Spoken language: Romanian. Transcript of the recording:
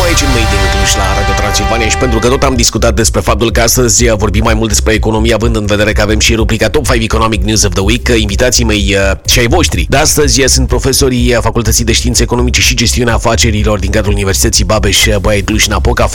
aici în Made in Cluj la Radio Transilvania și pentru că tot am discutat despre faptul că astăzi vorbim mai mult despre economie, având în vedere că avem și rubrica Top 5 Economic News of the Week, invitații mei și ai voștri de astăzi sunt profesorii Facultății de Științe Economice și Gestiunea Afacerilor din cadrul Universității Babeș, Bolyai Cluj-Napoca,